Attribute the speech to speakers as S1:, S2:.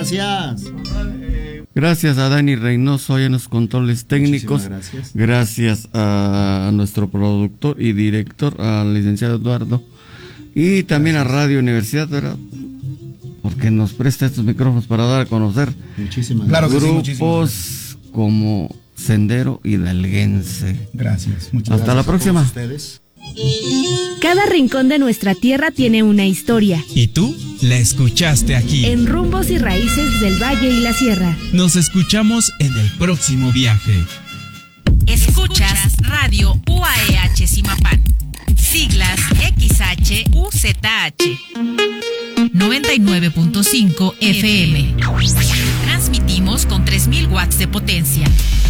S1: gracias.
S2: Gracias a Dani Reynoso en los controles técnicos. Gracias a nuestro productor y director, al licenciado Eduardo. Y también a Radio Universidad, ¿verdad? Porque nos presta estos micrófonos para dar a conocer grupos como Sendero Hidalguense.
S1: Gracias.
S2: Hasta la próxima.
S1: Ustedes.
S3: Cada rincón de nuestra tierra tiene una historia.
S4: ¿Y tú? La escuchaste aquí.
S3: En Rumbos y Raíces del Valle y la Sierra.
S4: Nos escuchamos en el próximo viaje.
S5: Escuchas Radio UAEH Zimapán. Siglas XHUZH. 99.5 FM. Transmitimos con 3000 watts de potencia.